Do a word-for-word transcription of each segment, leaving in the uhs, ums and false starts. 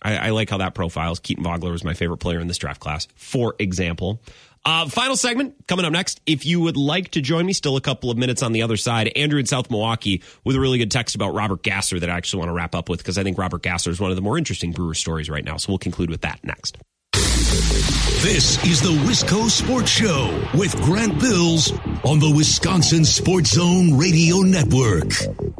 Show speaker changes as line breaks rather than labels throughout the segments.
I, I like how that profiles. Keaton Vogler is my favorite player in this draft class, for example. Uh, final segment coming up next. If you would like to join me, still a couple of minutes on the other side. Andrew in South Milwaukee with a really good text about Robert Gasser that I actually want to wrap up with because I think Robert Gasser is one of the more interesting Brewer stories right now. So we'll conclude with that next.
This is the Wisco Sports Show with Grant Bills on the Wisconsin Sports Zone Radio Network.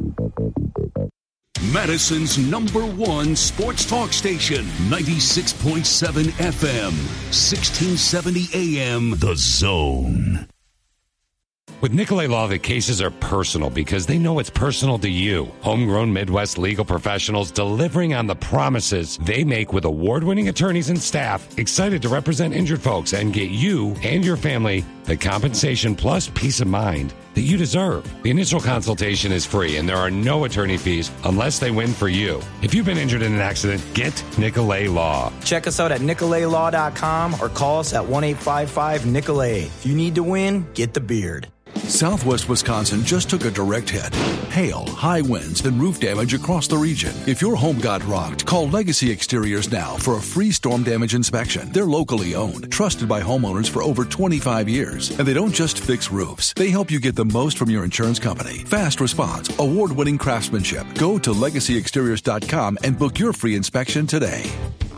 Madison's number one sports talk station, ninety-six point seven F M, sixteen seventy A M, The Zone.
With Nicolay Law, the cases are personal because they know it's personal to you. Homegrown Midwest legal professionals delivering on the promises they make with award-winning attorneys and staff excited to represent injured folks and get you and your family the compensation plus peace of mind that you deserve. The initial consultation is free and there are no attorney fees unless they win for you. If you've been injured in an accident, get Nicolay Law.
Check us out at nicolay law dot com or call us at one eight five five Nicolay. If you need to win, get the beard.
Southwest Wisconsin just took a direct hit. Hail, high winds, and roof damage across the region. If your home got rocked, call Legacy Exteriors now for a free storm damage inspection. They're locally owned, trusted by homeowners for over twenty-five years. And they don't just fix roofs. They help you get the most from your insurance company. Fast response, award-winning craftsmanship. Go to legacy exteriors dot com and book your free inspection today.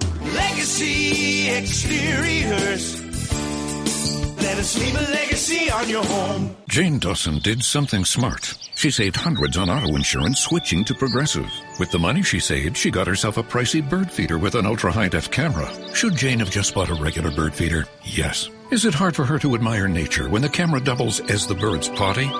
Legacy Exteriors. Let us leave a legacy on your home.
Jane Dawson did something smart. She saved hundreds on auto insurance switching to Progressive. With the money she saved, she got herself a pricey bird feeder with an ultra-high-def camera. Should Jane have just bought a regular bird feeder? Yes. Is it hard for her to admire nature when the camera doubles as the bird's potty?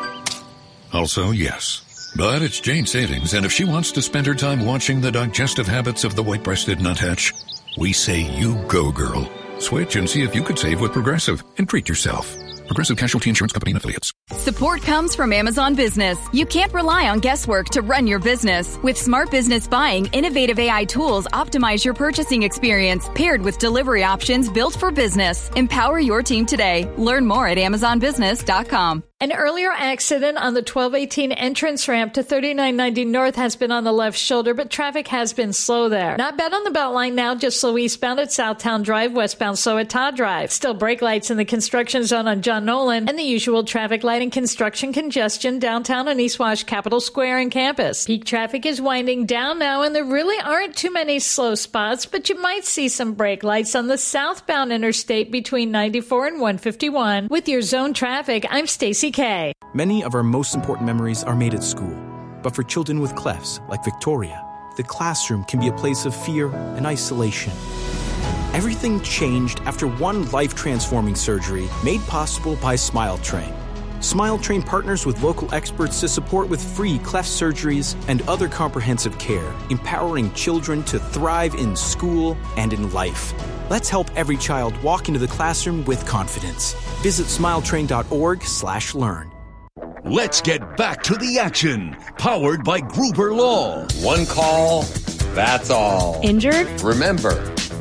Also, yes. But it's Jane's savings, and if she wants to spend her time watching the digestive habits of the white-breasted nuthatch, we say you go, girl. Switch and see if you could save with Progressive and treat yourself. Progressive Casualty Insurance Company and Affiliates.
Support comes from Amazon Business. You can't rely on guesswork to run your business. With Smart Business Buying, innovative A I tools optimize your purchasing experience, paired with delivery options built for business. Empower your team today. Learn more at amazon business dot com.
An earlier accident on the twelve eighteen entrance ramp to thirty-nine ninety North has been on the left shoulder, but traffic has been slow there. Not bad on the Beltline now, just slow eastbound at Southtown Drive, westbound slow at Todd Drive. Still brake lights in the construction zone on John Nolan, and the usual traffic light and construction congestion downtown on East Wash, Capitol Square, and campus. Peak traffic is winding down now, and there really aren't too many slow spots, but you might see some brake lights on the southbound interstate between ninety-four and one fifty-one. With your zone traffic, I'm Stacey K.
Many of our most important memories are made at school. But for children with clefts, like Victoria, the classroom can be a place of fear and isolation. Everything changed after one life-transforming surgery made possible by SmileTrain. SmileTrain partners with local experts to support with free cleft surgeries and other comprehensive care, empowering children to thrive in school and in life. Let's help every child walk into the classroom with confidence. Visit smiletrain.org slash learn.
Let's get back to the action. Powered by Gruber Law.
One call, that's all.
Injured?
Remember,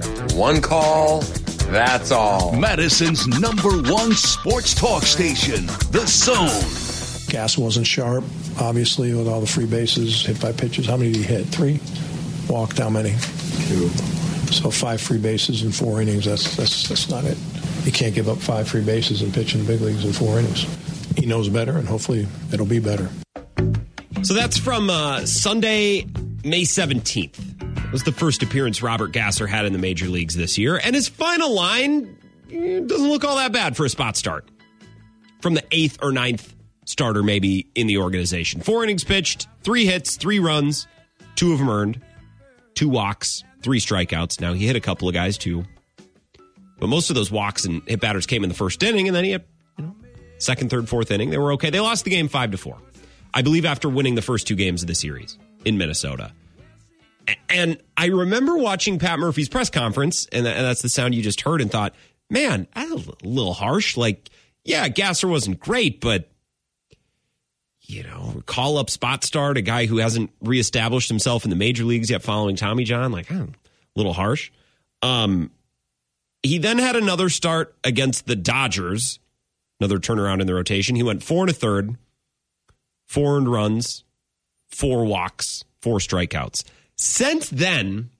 one call, that's all.
Madison's number one sports talk station, The Zone.
Gas wasn't sharp, obviously, with all the free bases, hit by pitches. How many did he hit? Three? Walked how many? Two. So five free bases in four innings, that's that's that's not it. You can't give up five free bases and pitch in the big leagues in four innings. He knows better, and hopefully it'll be better.
So that's from uh, Sunday, May seventeenth. It was the first appearance Robert Gasser had in the major leagues this year. And his final line eh, doesn't look all that bad for a spot start. From the eighth or ninth starter maybe in the organization. Four innings pitched, three hits, three runs, two of them earned, two walks, three strikeouts. Now, he hit a couple of guys, too. But most of those walks and hit batters came in the first inning, and then he had you know, second, third, fourth inning. They were okay. They lost the game five to four. I believe after winning the first two games of the series in Minnesota. And I remember watching Pat Murphy's press conference, and that's the sound you just heard, and thought, man, that's a little harsh. Like, yeah, Gasser wasn't great, but, you know, call up spot start, a guy who hasn't reestablished himself in the major leagues yet following Tommy John, like, oh, a little harsh. Um, he then had another start against the Dodgers, another turnaround in the rotation. He went four and a third, four earned runs, four walks, four strikeouts. Since then,